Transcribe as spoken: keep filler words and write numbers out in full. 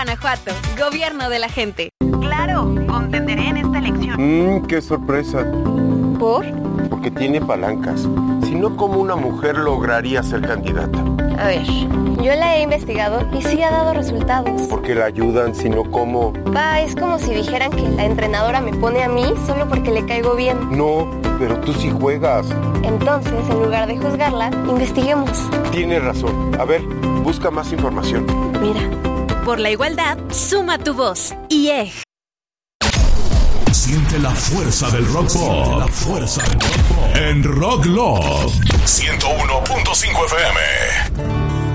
Guanajuato, gobierno de la gente. Claro, contenderé en esta elección. Mmm, qué sorpresa. ¿Por? Porque tiene palancas. Si no, ¿cómo una mujer lograría ser candidata? A ver, yo la he investigado y sí ha dado resultados. Porque la ayudan, si no, ¿cómo? Pa, es como si dijeran que la entrenadora me pone a mí solo porque le caigo bien. No, pero tú sí juegas. Entonces, en lugar de juzgarla, investiguemos. Tienes razón. A ver, busca más información. Mira. Por la igualdad, suma tu voz. I E G. Siente la fuerza del rock pop. La fuerza del rock pop. En Rock Love ciento uno punto cinco F M.